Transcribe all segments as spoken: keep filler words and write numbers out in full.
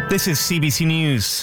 This is C B C News.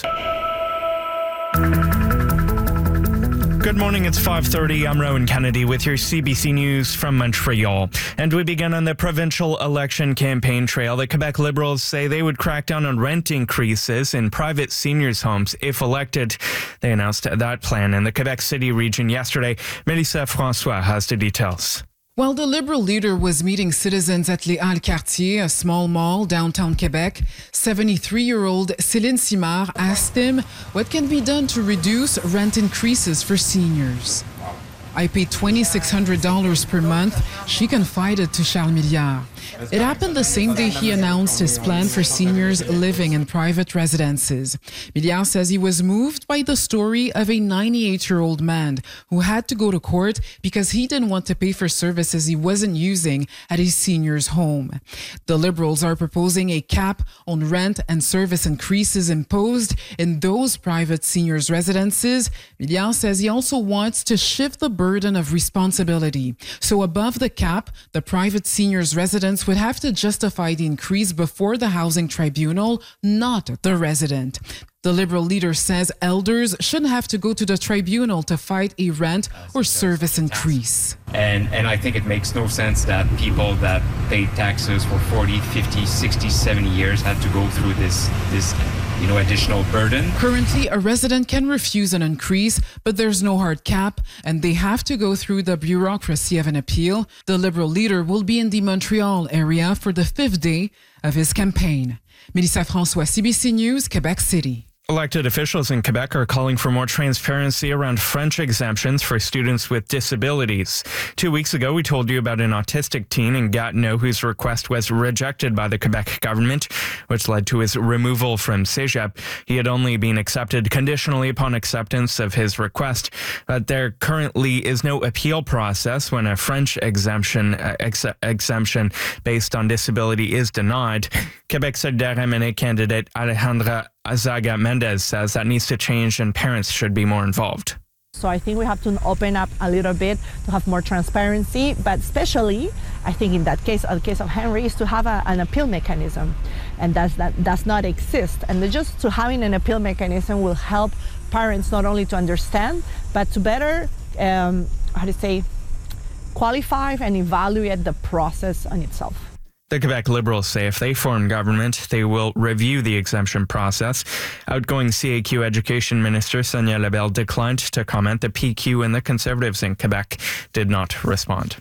Good morning, it's five thirty. I'm Rowan Kennedy with your C B C News from Montreal. And we begin on the provincial election campaign trail. The Quebec Liberals say they would crack down on rent increases in private seniors' homes if elected. They announced that plan in the Quebec City region yesterday. Melissa Francois has the details. While the Liberal leader was meeting citizens at Les Halles Cartier, a small mall downtown Quebec, seventy-three-year-old Céline Simard asked him what can be done to reduce rent increases for seniors. I pay twenty-six hundred dollars per month, she confided to Charles Milliard. It happened the same day he announced his plan for seniors living in private residences. Milliard says he was moved by the story of a ninety-eight-year-old man who had to go to court because he didn't want to pay for services he wasn't using at his senior's home. The Liberals are proposing a cap on rent and service increases imposed in those private seniors' residences. Milliard says he also wants to shift the burden of responsibility. So above the cap, the private seniors' residents would have to justify the increase before the housing tribunal, not the resident. The Liberal leader says elders shouldn't have to go to the tribunal to fight a rent or service increase. And and I think it makes no sense that people that paid taxes for forty, fifty, sixty, seventy years had to go through this this you know, additional burden. Currently, a resident can refuse an increase, but there's no hard cap, and they have to go through the bureaucracy of an appeal. The Liberal leader will be in the Montreal area for the fifth day of his campaign. Melissa Francois, C B C News, Quebec City. Elected officials in Quebec are calling for more transparency around French exemptions for students with disabilities. Two weeks ago, we told you about an autistic teen in Gatineau whose request was rejected by the Quebec government, which led to his removal from Cégep. He had only been accepted conditionally upon acceptance of his request, but there currently is no appeal process when a French exemption uh, ex- exemption based on disability is denied. Quebec Solidaire M N A candidate Alejandra Azaga Mendez says that needs to change and parents should be more involved. So I think we have to open up a little bit to have more transparency, but especially I think in that case, in the case of Henry, is to have a, an appeal mechanism, and that's, that does not exist. And just to having an appeal mechanism will help parents not only to understand, but to better, um, how to say, qualify and evaluate the process on itself. The Quebec Liberals say if they form government, they will review the exemption process. Outgoing C A Q Education Minister Sonia Lebel declined to comment. The P Q and the Conservatives in Quebec did not respond.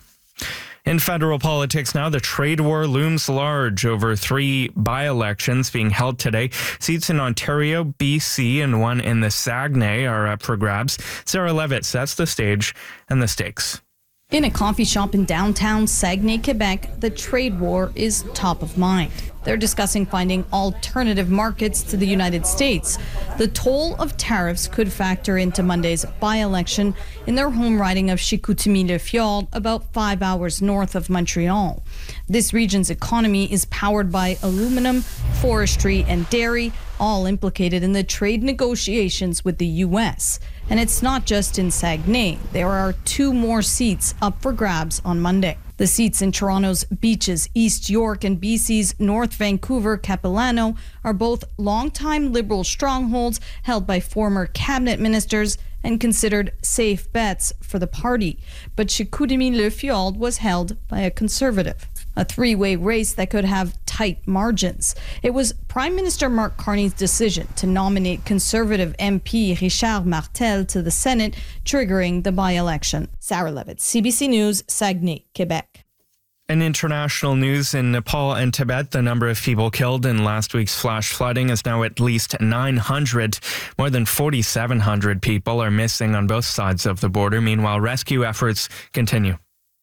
In federal politics now, the trade war looms large over three by-elections being held today. Seats in Ontario, B C, and one in the Saguenay are up for grabs. Sarah Levitt sets the stage and the stakes. In a coffee shop in downtown Saguenay, Quebec, the trade war is top of mind. They're discussing finding alternative markets to the United States. The toll of tariffs could factor into Monday's by-election in their home riding of Chicoutimi-Le-Fjord, about five hours north of Montreal. This region's economy is powered by aluminum, forestry, and dairy, all implicated in the trade negotiations with the U S. And it's not just in Saguenay. There are two more seats up for grabs on Monday. The seats in Toronto's Beaches, East York, and B C's North Vancouver, Capilano are both longtime Liberal strongholds held by former cabinet ministers and considered safe bets for the party. But Chicoutimi-Le-Fjord was held by a Conservative. A three-way race that could have tight margins. It was Prime Minister Mark Carney's decision to nominate Conservative M P Richard Martel to the Senate, triggering the by-election. Sarah Levitt, C B C News, Saguenay, Quebec. In international news, in Nepal and Tibet, the number of people killed in last week's flash flooding is now at least nine hundred. More than forty-seven hundred people are missing on both sides of the border. Meanwhile, rescue efforts continue.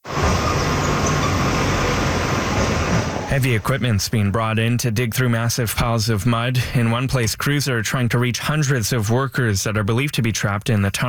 Heavy equipment's being brought in to dig through massive piles of mud. In one place, crews are trying to reach hundreds of workers that are believed to be trapped in the tunnel.